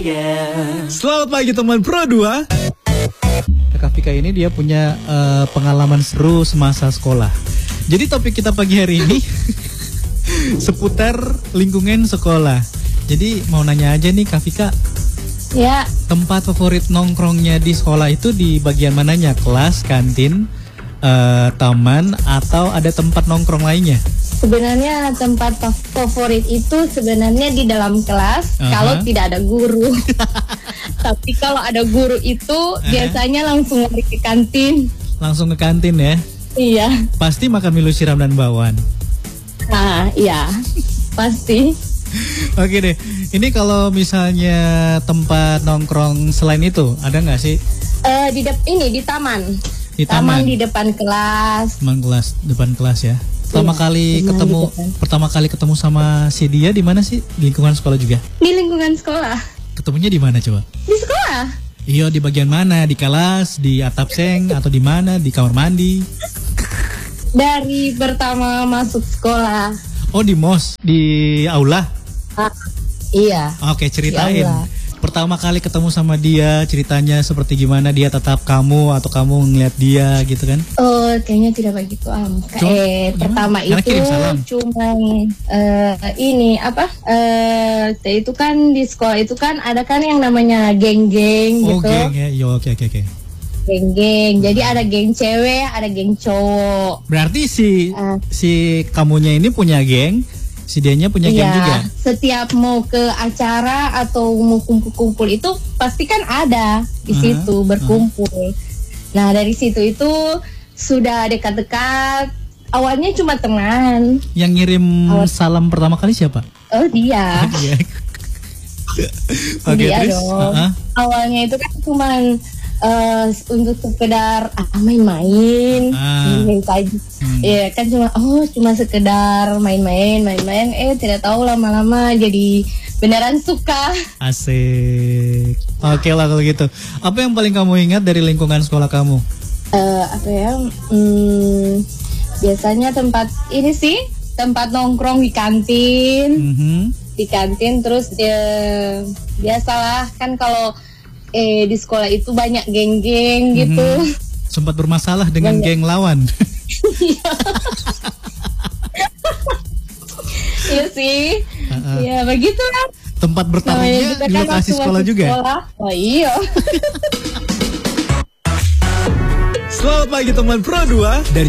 Selamat pagi teman Pro 2. Kak Vika ini dia punya pengalaman seru semasa sekolah. Jadi topik kita pagi hari ini seputar lingkungan sekolah. Jadi mau nanya aja nih Kak Vika. Ya. Tempat favorit nongkrongnya di sekolah itu di bagian mananya? Kelas, kantin, taman, atau ada tempat nongkrong lainnya? Sebenarnya tempat favorit itu sebenarnya di dalam kelas kalau tidak ada guru. Tapi kalau ada guru itu biasanya langsung lari ke kantin. Langsung ke kantin ya? Iya. Pasti makan milo siram dan bakwan. Ah, iya. Pasti. Oke deh. Ini kalau misalnya tempat nongkrong selain itu ada nggak sih? Di taman. Di taman di depan kelas. Taman kelas, depan kelas ya. Pertama kali ketemu sama si dia di mana sih? Di lingkungan sekolah juga? Di lingkungan sekolah. Ketemunya di mana coba? Di sekolah. Iya, di bagian mana? Di kelas, di atap seng, atau di mana? Di kamar mandi? Dari pertama masuk sekolah. Oh, di mos, di aula? Iya. Oke, ceritain. Pertama kali ketemu sama dia, ceritanya seperti gimana? Dia tatap kamu atau kamu ngeliat dia gitu kan? Oh, kayaknya tidak begitu pertama Karena itu cuma itu kan di sekolah itu kan ada kan yang namanya geng-geng gitu. Oh, geng ya. Yo, oke. Geng-geng. Jadi ada geng cewek, ada geng cowok. Berarti si kamunya ini punya geng, si dianya punya geng juga. Setiap mau ke acara atau mau kumpul-kumpul itu pasti kan ada di situ berkumpul. Nah, dari situ itu sudah dekat-dekat. Awalnya cuma teman. Yang ngirim salam pertama kali siapa? Oh, dia. Oke, dia terus? dong. Awalnya itu kan cuma untuk sekedar main-main. Ya kan cuma sekedar main-main. Tidak tahu lama-lama jadi beneran suka. Asik. Oke lah kalau gitu. Apa yang paling kamu ingat dari lingkungan sekolah kamu? Biasanya tempat nongkrong di kantin. Di kantin terus biasalah kan kalau di sekolah itu banyak geng-geng gitu. Sempat bermasalah dengan geng lawan. Iya sih. Ya begitulah. Tempat bertarungnya di lokasi sekolah juga. Oh iya. Selamat pagi teman Pro 2 dari